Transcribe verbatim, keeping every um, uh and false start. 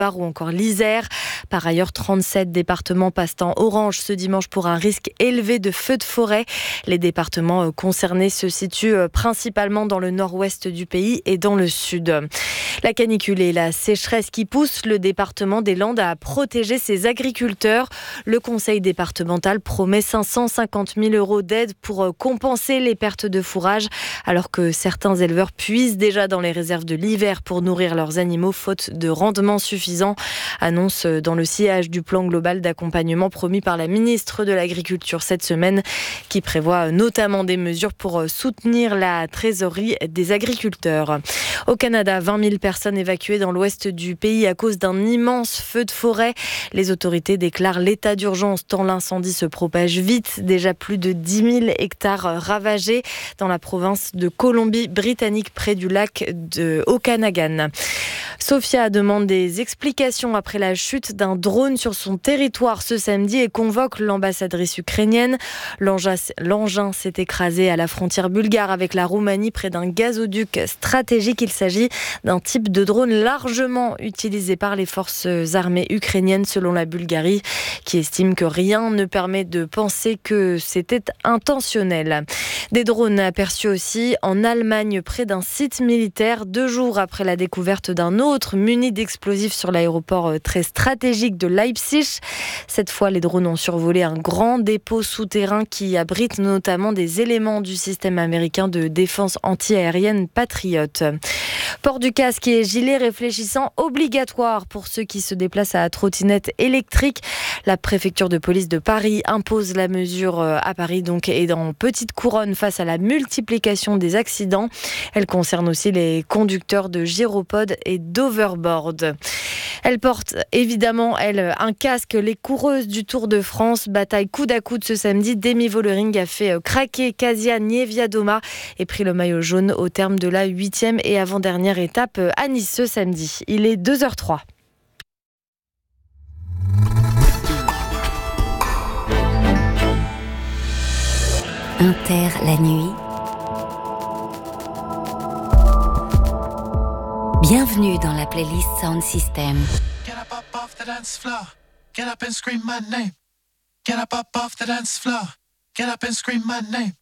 Haute-Loire ou encore l'Isère. Par ailleurs, trente-sept départements passent en orange ce dimanche pour un risque élevé de feux de forêt. Les départements concernés se situent principalement dans le nord-ouest du pays et dans le sud. La canicule et la sécheresse qui poussent le département des Landes à protéger ses agriculteurs. Le conseil départemental promet cinq cent cinquante mille euros d'aide pour compenser les pertes de fourrage, alors que certains éleveurs puisent déjà dans les réserves de l'hiver pour nourrir leurs animaux faute de rendement suffisant. Annonce dans le sillage du plan global d'accompagnement promis par la ministre de l'Agriculture cette semaine, qui prévoit notamment des mesures pour soutenir la trésorerie des agriculteurs. Au Canada, vingt mille personnes évacuées dans l'ouest du pays à cause d'un immense feu de forêt. Les autorités déclarent l'état d'urgence tant l'incendie se propage vite. Déjà plus de dix mille hectares ravagés dans la province de Colombie-Britannique près du lac de Okanagan. Sofia demande des explications après la chute d'un drone sur son territoire ce samedi et convoque l'ambassadrice ukrainienne. L'engin, l'engin s'est écrasé à la frontière bulgare avec la Roumanie près d'un gazoduc stratégique. Il s'agit d'un type de drone largement utilisé par les forces armées ukrainiennes selon la Bulgarie, qui estime que rien ne permet de penser que c'était intentionnel. Des drones aperçus aussi en Allemagne près d'un site militaire deux jours après la découverte d'un autre muni d'explosifs sur l'aéroport très stratégique de Leipzig. Cette fois, les drones ont survolé un grand dépôt souterrain qui abrite notamment des éléments du système américain de défense anti-aérienne Patriot. Port du casque et gilet réfléchissant obligatoire pour ceux qui se déplacent à trottinette électrique. La préfecture de police de Paris impose la mesure à Paris donc et dans petite couronne face à la multiplication des accidents. Elle concerne aussi les conducteurs de gyropodes et d'overboard. Elle porte évidemment, elle, un casque. Les coureuses du Tour de France bataillent coude à coude ce samedi. Demi Vollering a fait craquer Kasia Niewiadoma et pris le maillot jaune au terme de la huitième et avant-dernière étape à Nice ce samedi. Il est deux heures trois. Inter la nuit. Bienvenue dans la playlist Sound System. Get up, up off the dance floor. Get up and scream my name. Get up, up off the dance floor. Get up and scream my name.